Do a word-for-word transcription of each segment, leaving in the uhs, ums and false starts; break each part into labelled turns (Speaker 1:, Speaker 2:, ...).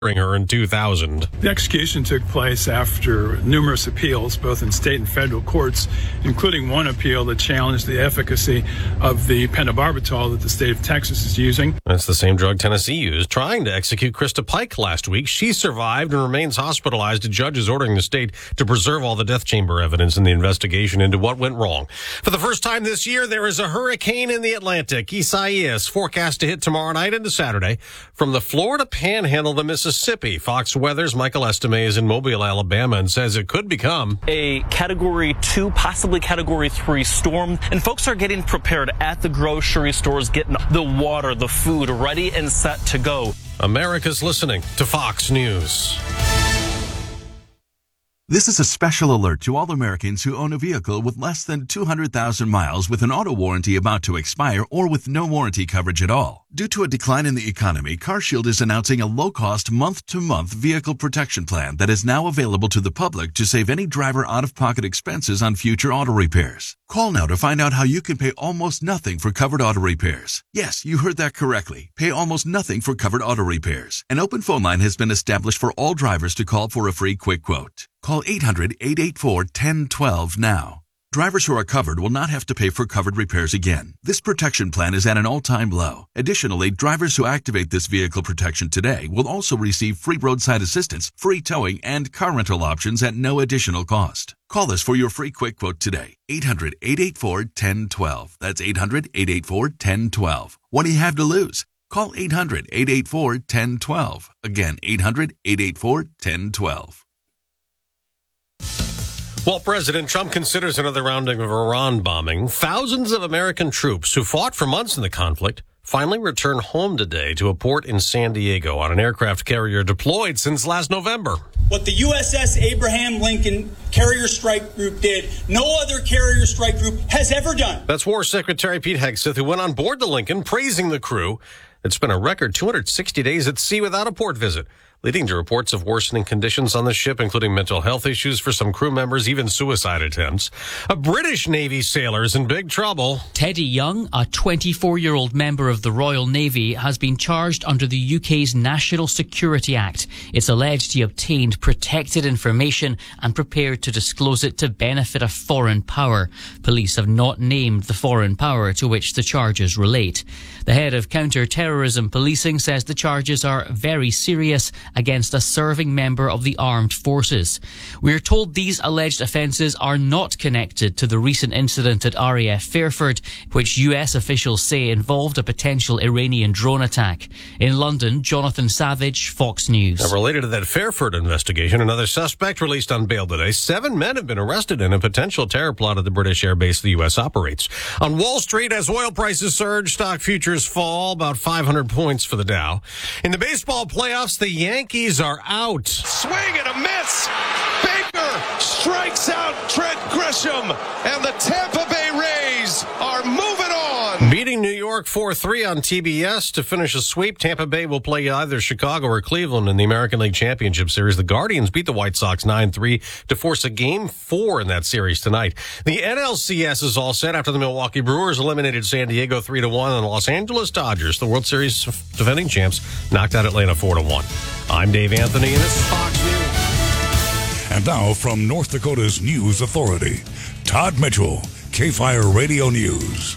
Speaker 1: her in two thousand.
Speaker 2: The execution took place after numerous appeals, both in state and federal courts, including one appeal that challenged the efficacy of the pentobarbital that the state of Texas is using.
Speaker 1: That's the same drug Tennessee used trying to execute Krista Pike last week. She survived and remains hospitalized. A judge is ordering the state to preserve all the death chamber evidence in the investigation into what went wrong. For the first time this year, there is a hurricane in the Atlantic. Isaias forecast to hit tomorrow night into Saturday from the Florida Panhandle to Mississippi. Mississippi. Fox Weather's Michael Estime is in Mobile, Alabama, and says it could become
Speaker 3: a Category two, possibly Category three storm. And folks are getting prepared at the grocery stores, getting the water, the food ready and set to go.
Speaker 1: America's listening to Fox News.
Speaker 4: This is a special alert to all Americans who own a vehicle with less than two hundred thousand miles with an auto warranty about to expire or with no warranty coverage at all. Due to a decline in the economy, CarShield is announcing a low-cost month-to-month vehicle protection plan that is now available to the public to save any driver out-of-pocket expenses on future auto repairs. Call now to find out how you can pay almost nothing for covered auto repairs. Yes, you heard that correctly. Pay almost nothing for covered auto repairs. An open phone line has been established for all drivers to call for a free quick quote. Call eight hundred, eight eight four, one zero one two now. Drivers who are covered will not have to pay for covered repairs again. This protection plan is at an all-time low. Additionally, drivers who activate this vehicle protection today will also receive free roadside assistance, free towing, and car rental options at no additional cost. Call us for your free quick quote today. eight hundred, eight eight four, one zero one two. That's eight hundred, eight eight four, one zero one two. What do you have to lose? Call eight hundred, eight eight four, one zero one two. Again, eight hundred, eight eight four, one zero one two.
Speaker 1: While President Trump considers another round of Iran bombing, thousands of American troops who fought for months in the conflict finally returned home today to a port in San Diego on an aircraft carrier deployed since last November.
Speaker 5: What the U S S Abraham Lincoln Carrier Strike Group did, no other carrier strike group has ever done.
Speaker 1: That's War Secretary Pete Hegseth, who went on board the Lincoln, praising the crew. It's been a record two hundred sixty days at sea without a port visit, leading to reports of worsening conditions on the ship, including mental health issues for some crew members, even suicide attempts. A British Navy sailor is in big trouble.
Speaker 6: Teddy Young, a twenty-four-year-old member of the Royal Navy, has been charged under the U K's National Security Act. It's alleged he obtained protected information and prepared to disclose it to benefit a foreign power. Police have not named the foreign power to which the charges relate. The head of counter-terrorism policing says the charges are very serious against a serving member of the armed forces. We are told these alleged offences are not connected to the recent incident at R A F Fairford, which U S officials say involved a potential Iranian drone attack. In London, Jonathan Savage, Fox News.
Speaker 1: Now, related to that Fairford investigation, another suspect released on bail today. Seven men have been arrested in a potential terror plot at the British air base the U S operates. On Wall Street, as oil prices surge, stock futures fall about five hundred points for the Dow. In the baseball playoffs, the Yankees are out.
Speaker 7: Swing and a miss. Baker strikes out Trent Grisham, and the Tampa Bay Rays are moving on.
Speaker 1: Beating New York four three on T B S to finish a sweep. Tampa Bay will play either Chicago or Cleveland in the American League Championship Series. The Guardians beat the White Sox nine three to force a game four in that series tonight. The N L C S is all set after the Milwaukee Brewers eliminated San Diego three to one, and the Los Angeles Dodgers, the World Series defending champs, knocked out Atlanta four to one. I'm Dave Anthony, and this is Fox News.
Speaker 8: And now from North Dakota's News Authority, Todd Mitchell, K-Fire Radio News.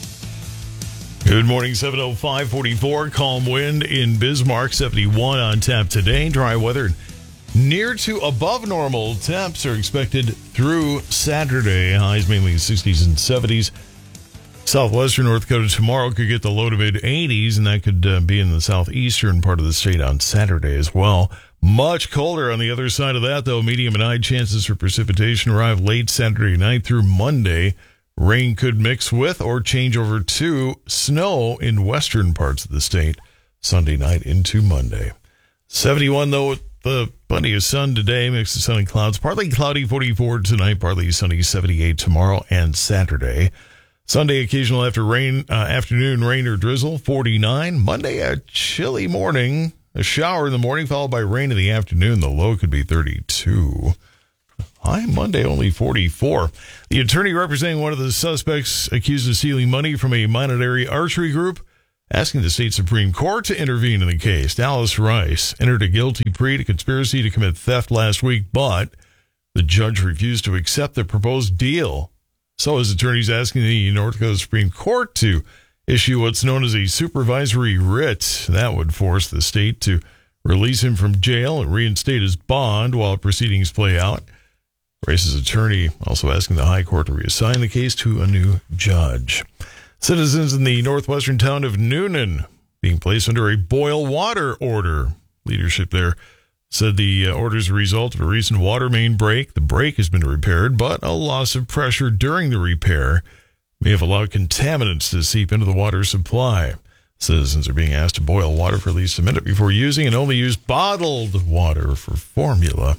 Speaker 9: Good morning, seven oh five, forty-four. Calm wind in Bismarck, seventy-one on tap today. Dry weather near to above normal temps are expected through Saturday. Highs mainly sixties and seventies. Southwestern North Dakota tomorrow could get the low to mid eighties, and that could uh, be in the southeastern part of the state on Saturday as well. Much colder on the other side of that, though. Medium and high chances for precipitation arrive late Saturday night through Monday. Rain could mix with or change over to snow in western parts of the state Sunday night into Monday. seventy-one, though, with the plenty of sun today, mix of sun and clouds. Partly cloudy, forty-four tonight, partly sunny, seventy-eight tomorrow and Saturday. Sunday, occasional after rain, uh, afternoon rain or drizzle, forty-nine. Monday, a chilly morning, a shower in the morning, followed by rain in the afternoon. The low could be thirty-two. High Monday, only forty-four. The attorney representing one of the suspects accused of stealing money from a monetary archery group asking the state Supreme Court to intervene in the case. Dallas Rice entered a guilty plea to conspiracy to commit theft last week, but the judge refused to accept the proposed deal. So his attorneys asking the North Dakota Supreme Court to issue what's known as a supervisory writ. That would force the state to release him from jail and reinstate his bond while proceedings play out. Rice's attorney also asking the High Court to reassign the case to a new judge. Citizens in the northwestern town of Newnan being placed under a boil water order. Leadership there said the order is a result of a recent water main break. The break has been repaired, but a loss of pressure during the repair may have allowed contaminants to seep into the water supply. Citizens are being asked to boil water for at least a minute before using and only use bottled water for formula.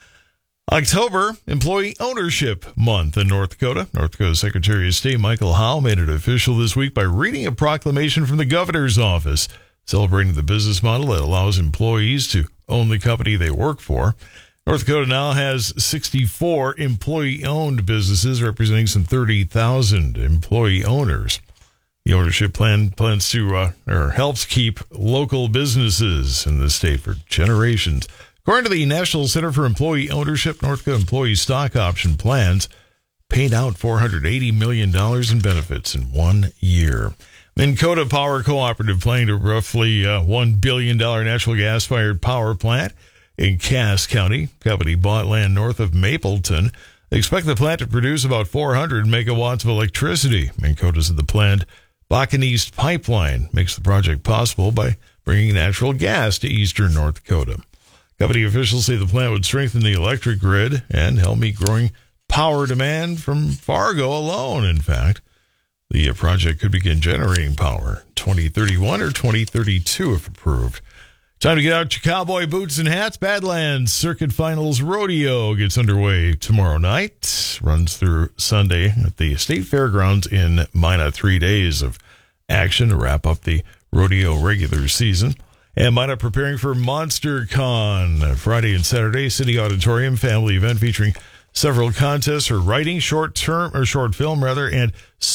Speaker 9: October, Employee Ownership Month in North Dakota. North Dakota Secretary of State Michael Howell made it official this week by reading a proclamation from the governor's office celebrating the business model that allows employees to own the company they work for. North Dakota now has sixty-four employee-owned businesses representing some thirty thousand employee owners. The ownership plan plans to uh, or helps keep local businesses in the state for generations. According to the National Center for Employee Ownership, North Dakota employee stock option plans paid out four hundred eighty million dollars in benefits in one year. Minn Kota Power Cooperative planning to roughly uh, one billion dollars natural gas-fired power plant in Cass County. Company bought land north of Mapleton. They expect the plant to produce about four hundred megawatts of electricity. Minn Kota said the planned Bakken East pipeline makes the project possible by bringing natural gas to eastern North Dakota. Company officials say the plant would strengthen the electric grid and help meet growing power demand from Fargo alone. In fact, the project could begin generating power twenty thirty-one or twenty thirty-two if approved. Time to get out your cowboy boots and hats. Badlands Circuit Finals Rodeo gets underway tomorrow night. Runs through Sunday at the State Fairgrounds in Minot. Three days of action to wrap up the rodeo regular season. And Minot preparing for Monster Con Friday and Saturday. City Auditorium family event featuring several contests for writing, short term or short film rather, and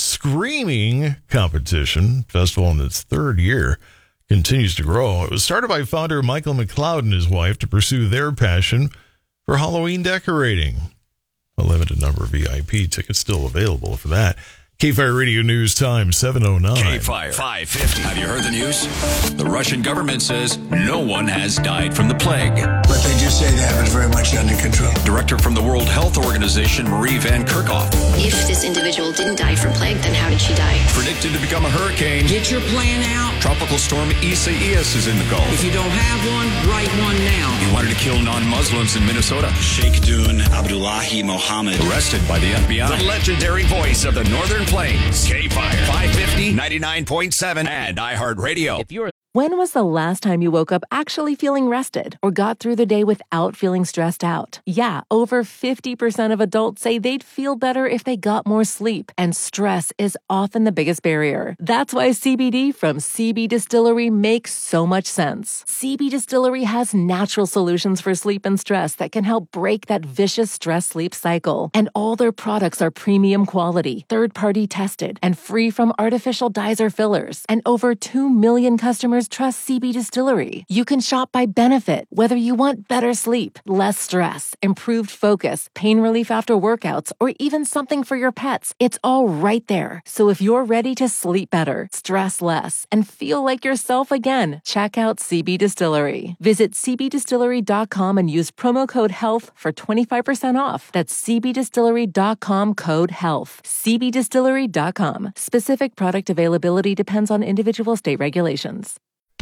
Speaker 9: screaming competition. Festival in its third year continues to grow. It was started by founder Michael McLeod and his wife to pursue their passion for Halloween decorating. A limited number of V I P tickets still available for that. K-Fire Radio News Time, seven oh nine.
Speaker 10: K-Fire, five fifty. Have you heard the news? The Russian government says no one has died from the plague.
Speaker 11: But they do say they have it very much under control.
Speaker 10: Director from the World Health Organization, Marie Van Kerkhoff.
Speaker 12: If this individual didn't die from plague, then how did she die?
Speaker 10: Predicted to become a hurricane.
Speaker 13: Get your plan out.
Speaker 10: Tropical storm Isaias is in the Gulf.
Speaker 13: If you don't have one, write one now.
Speaker 10: He wanted to kill non-Muslims in Minnesota.
Speaker 14: Sheikh Dun Abdullahi Mohammed.
Speaker 10: Arrested by the F B I.
Speaker 14: The legendary voice of the Northern Plains.
Speaker 10: K-Fire, five fifty, ninety-nine point seven, and iHeartRadio.
Speaker 15: If you're When was the last time you woke up actually feeling rested or got through the day without feeling stressed out? Yeah, over fifty percent of adults say they'd feel better if they got more sleep, and stress is often the biggest barrier. That's why C B D from C B Distillery makes so much sense. C B Distillery has natural solutions for sleep and stress that can help break that vicious stress-sleep cycle. And all their products are premium quality, third-party tested, and free from artificial dyes or fillers. And over two million customers trust C B Distillery. You can shop by benefit, whether you want better sleep, less stress, improved focus, pain relief after workouts, or even something for your pets. It's all right there. So if you're ready to sleep better, stress less, and feel like yourself again, check out C B Distillery. Visit c b distillery dot com and use promo code HEALTH for twenty-five percent off. That's c b distillery dot com code HEALTH. c b distillery dot com. Specific product availability depends on individual state regulations.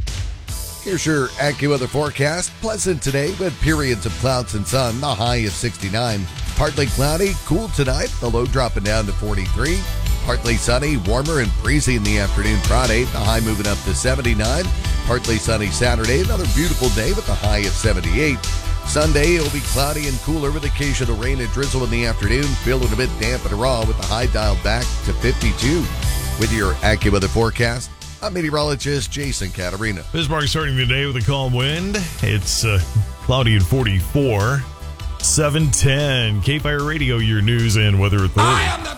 Speaker 16: Here's your AccuWeather forecast. Pleasant today with periods of clouds and sun, the high of sixty-nine. Partly cloudy, cool tonight, the low dropping down to forty-three. Partly sunny, warmer and breezy in the afternoon Friday, the high moving up to seventy-nine. Partly sunny Saturday, another beautiful day with the high of seventy-eight. Sunday, it'll be cloudy and cooler with occasional rain and drizzle in the afternoon, feeling a bit damp and raw with the high dialed back to fifty-two. With your AccuWeather forecast, I'm meteorologist Jason Catarina.
Speaker 9: Bismarck starting the day with a calm wind. It's uh, cloudy at forty-four. seven ten. K-Fire Radio, your news and weather authority.
Speaker 10: I am the